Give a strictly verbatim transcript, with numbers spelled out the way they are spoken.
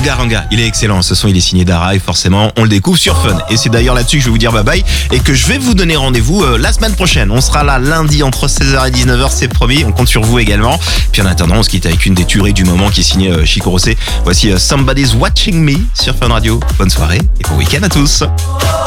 Ungaranga, il est excellent. Ce son, il est signé Dara et forcément, on le découvre sur Fun. Et c'est d'ailleurs là-dessus que je vais vous dire bye bye et que je vais vous donner rendez-vous euh, la semaine prochaine. On sera là lundi entre seize heures et dix-neuf heures, c'est promis. On compte sur vous également. Puis en attendant, on se quitte avec une des tueries du moment qui est signée euh, Chico Rosset. Voici euh, Somebody's Watching Me sur Fun Radio. Bonne soirée et bon week-end à tous.